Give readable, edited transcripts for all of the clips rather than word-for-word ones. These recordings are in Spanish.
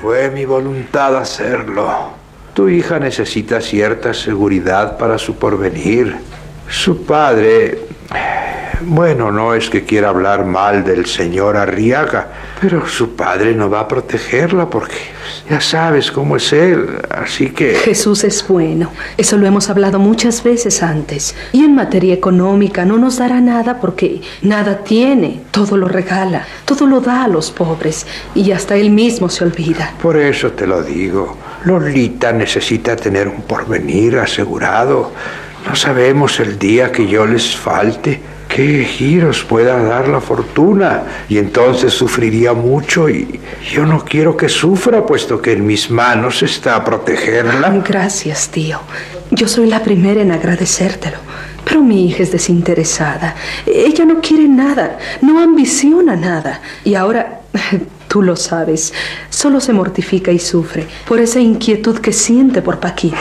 fue mi voluntad hacerlo. Tu hija necesita cierta seguridad para su porvenir. Su padre... Bueno, no es que quiera hablar mal del señor Arriaga, pero su padre no va a protegerla porque ya sabes cómo es él, así que... Jesús es bueno, eso lo hemos hablado muchas veces antes. Y en materia económica no nos dará nada porque nada tiene, todo lo regala, todo lo da a los pobres y hasta él mismo se olvida. Por eso te lo digo, Lolita necesita tener un porvenir asegurado. No sabemos el día que yo les falte qué giros pueda dar la fortuna, y entonces sufriría mucho, y yo no quiero que sufra, puesto que en mis manos está protegerla. Gracias, tío. Yo soy la primera en agradecértelo. Pero mi hija es desinteresada. Ella no quiere nada, no ambiciona nada. Y ahora, tú lo sabes, solo se mortifica y sufre por esa inquietud que siente por Paquito.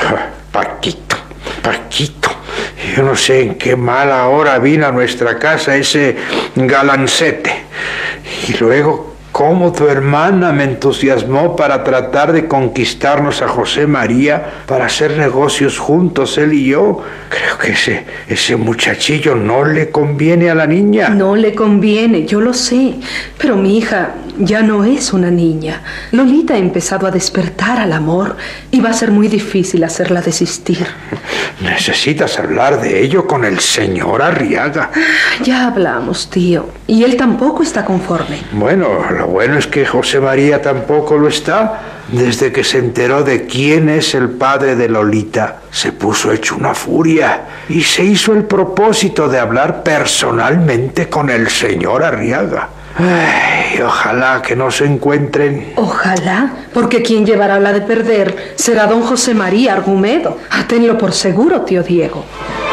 Paquito. Yo no sé en qué mala hora vino a nuestra casa ese galancete. Y luego, cómo tu hermana me entusiasmó para tratar de conquistarnos a José María para hacer negocios juntos, él y yo. Creo que ese muchachillo no le conviene a la niña. No le conviene, yo lo sé. Pero mi hija ya no es una niña. Lolita ha empezado a despertar al amor y va a ser muy difícil hacerla desistir. Necesitas hablar de ello con el señor Arriaga. Ya hablamos, tío, y él tampoco está conforme. Bueno, lo bueno es que José María tampoco lo está. Desde que se enteró de quién es el padre de Lolita, se puso hecho una furia y se hizo el propósito de hablar personalmente con el señor Arriaga. Ay, ojalá que no se encuentren. Ojalá, porque quien llevará la de perder será don José María Argumedo. Tenlo por seguro, tío Diego.